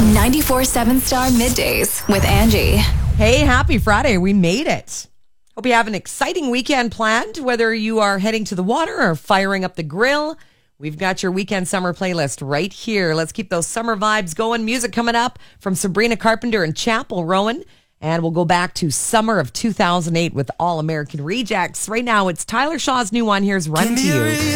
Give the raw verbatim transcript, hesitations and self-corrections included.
ninety-four point seven Star Middays with Angie. Hey, happy Friday. We made it. Hope you have an exciting weekend planned, whether you are heading to the water or firing up the grill. We've got your weekend summer playlist right here. Let's keep those summer vibes going. Music coming up from Sabrina Carpenter and Chapel Rowan. And we'll go back to summer of two thousand eight with All American Rejects. Right now, it's Tyler Shaw's new one. Here's Run to You.